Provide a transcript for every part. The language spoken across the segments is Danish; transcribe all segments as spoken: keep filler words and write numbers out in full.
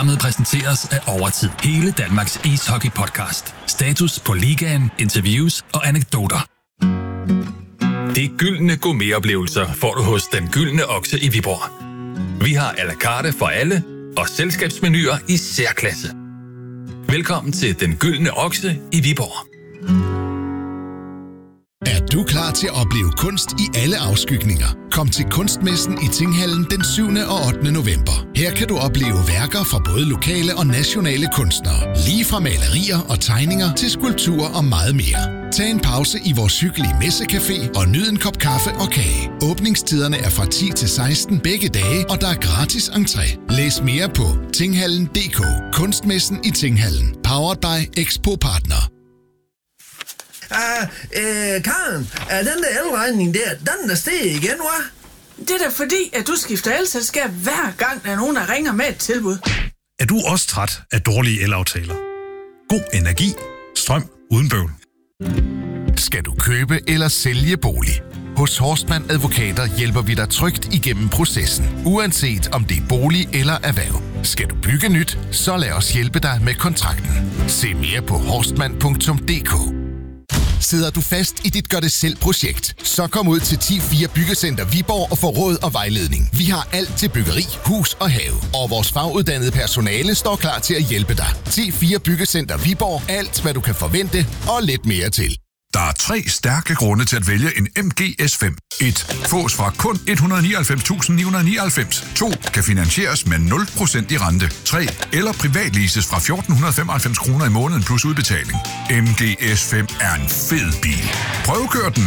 Programmet præsenteres af Overtid, hele Danmarks ishockey-podcast. Status på ligaen, interviews og anekdoter. De gyldne gourmetoplevelser får du hos Den Gyldne Okse i Viborg. Vi har à la carte for alle og selskabsmenuer i særklasse. Velkommen til Den Gyldne Okse i Viborg. Er du klar til at opleve kunst i alle afskygninger? Kom til Kunstmessen i Tinghallen den syvende og ottende november. Her kan du opleve værker fra både lokale og nationale kunstnere. Lige fra malerier og tegninger til skulpturer og meget mere. Tag en pause i vores hyggelige messecafé og nyd en kop kaffe og kage. Åbningstiderne er fra ti til seksten begge dage, og der er gratis entré. Læs mere på tinghallen punktum d k. Kunstmessen i Tinghallen. Powered by Expo Partner. Ah, øh, Karen, er den der elregning der, den er steget igen, hva'? Det er da fordi, at du skifter elselskab hver gang, der er nogen, der ringer med et tilbud. Er du også træt af dårlige elaftaler? God energi. Strøm uden bøvl. Skal du købe eller sælge bolig? Hos Horstmann Advokater hjælper vi dig trygt igennem processen, uanset om det er bolig eller erhverv. Skal du bygge nyt, så lad os hjælpe dig med kontrakten. Se mere på horstmann punktum d k. Sidder du fast i dit gør-det-selv-projekt, så kom ud til ti fire Byggecenter Viborg og få råd og vejledning. Vi har alt til byggeri, hus og have, og vores faguddannede personale står klar til at hjælpe dig. ti fire Byggecenter Viborg, alt hvad du kan forvente og lidt mere til. Der er tre stærke grunde til at vælge en M G S fem. et. Fås fra kun et hundrede og nioghalvfems tusind ni hundrede og nioghalvfems. to. Kan finansieres med nul procent i rente. tre. Eller privatleases fra fjorten femoghalvfems kroner i måneden plus udbetaling. M G S fem er en fed bil. Prøvekør den.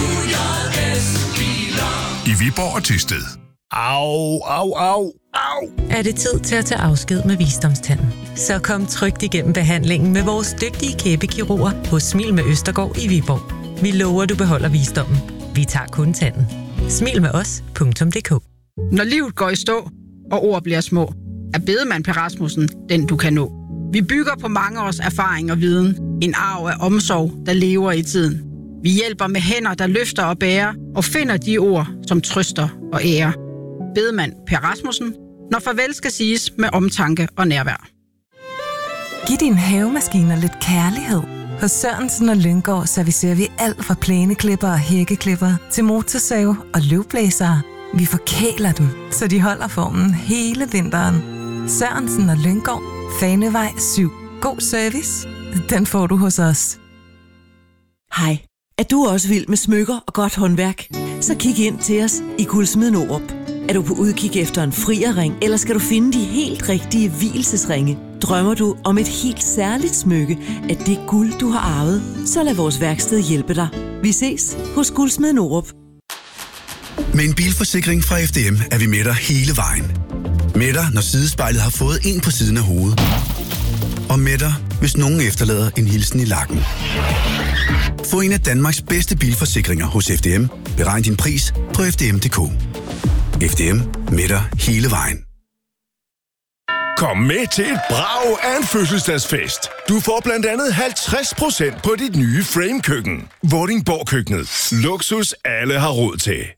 I Viborg og Thisted. Au, au, au, au. Er det tid til at tage afsked med visdomstanden? Så kom trygt igennem behandlingen med vores dygtige kæbekirurger hos Smil med Østergaard i Viborg. Vi lover, du beholder visdommen. Vi tager kun tanden. Smil med os punktum d k. Når livet går i stå, og ord bliver små, er Bedemann Per Rasmussen den, du kan nå. Vi bygger på mange års erfaring og viden. En arv af omsorg, der lever i tiden. Vi hjælper med hænder, der løfter og bærer, og finder de ord, som trøster og ærer. Bedemann Per Rasmussen, når farvel skal siges med omtanke og nærvær. Giv dine havemaskiner lidt kærlighed. Hos Sørensen og Lynggaard servicerer vi alt fra plæneklipper og hækkeklipper til motorsave og løvblæsere. Vi forkæler dem, så de holder formen hele vinteren. Sørensen og Lynggaard. Fanevej syv. God service. Den får du hos os. Hej. Er du også vild med smykker og godt håndværk? Så kig ind til os i Guldsmeden Norup. Er du på udkig efter en frierring, eller skal du finde de helt rigtige vielsesringe? Drømmer du om et helt særligt smykke af det guld, du har arvet? Så lad vores værksted hjælpe dig. Vi ses hos Guldsmeden Norup. Med en bilforsikring fra F D M er vi med dig hele vejen. Med dig, når sidespejlet har fået en på siden af hovedet. Og med dig, hvis nogen efterlader en hilsen i lakken. Få en af Danmarks bedste bilforsikringer hos F D M. Beregn din pris på f d m punktum d k. F D M, med dig hele vejen. Kom med til et brag af en fødselsdagsfest. Du får blandt andet halvtreds procent på dit nye Frame-køkken. Vordingborg-køkkenet. Luksus alle har råd til.